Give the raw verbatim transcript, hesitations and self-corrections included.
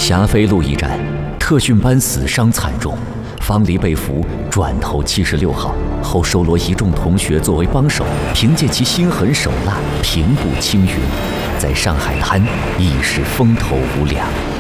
霞飞路一战，特训班死伤惨重，方离被俘，转投七十六号，后收罗一众同学作为帮手，凭借其心狠手辣，平步青云，在上海滩一时风头无两。